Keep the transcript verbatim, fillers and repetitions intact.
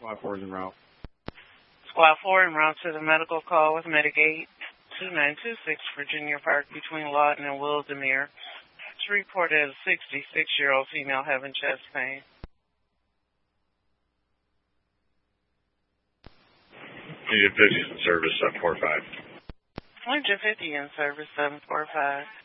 Squad four is en route. Squad four en route to the medical call with Medigate two nine two six Virginia Park between Lawton and Wildermere. It's reported a sixty-six-year-old female having chest pain. Engine fifty in service, seven four five. Engine fifty in service, seven four five.